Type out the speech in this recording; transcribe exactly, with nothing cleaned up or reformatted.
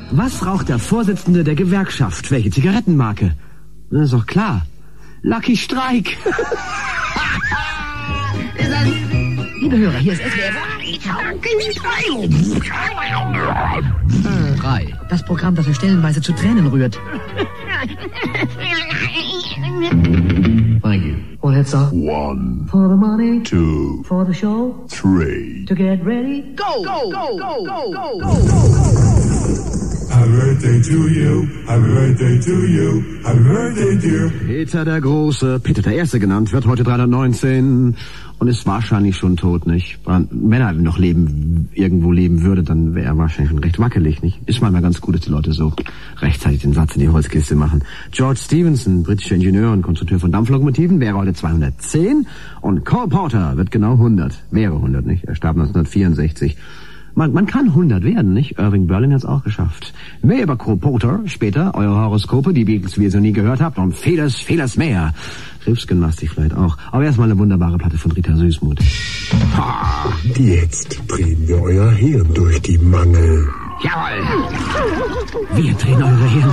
Was raucht der Vorsitzende der Gewerkschaft? Welche Zigarettenmarke? Das ist doch klar. Lucky Strike. Liebe Hörer, hier ist S W F drei. Das Programm, das euch stellenweise zu Tränen rührt. Thank you. Well, it's a One. for the money, Two. for the show, Three. to get ready, go, go, go, go, go, go, go. Happy birthday to you, happy birthday to you, happy birthday dear. Peter der Große, Peter der Erste genannt, wird heute dreihundertneunzehn und ist wahrscheinlich schon tot, nicht? Wenn er noch leben, irgendwo leben würde, dann wäre er wahrscheinlich schon recht wackelig, nicht? Ist manchmal ganz gut, dass die Leute so rechtzeitig den Satz in die Holzkiste machen. George Stephenson, britischer Ingenieur und Konstrukteur von Dampflokomotiven, wäre heute zweihundertzehn und Cole Porter wird genau hundert, wäre hundert, nicht? Er starb neunzehnhundertvierundsechzig. Man, man kann hundert werden, nicht? Irving Berlin hat's auch geschafft. Mehr über Cole Porter später, eure Horoskope, die Beatles, wie ihr so nie gehört habt, und vieles, vieles mehr. Hilfsgymnastik vielleicht auch. Aber erstmal eine wunderbare Platte von Rita Süßmuth. Ha! Jetzt drehen wir euer Hirn durch die Mangel. Jawohl! Wir drehen eure Hirn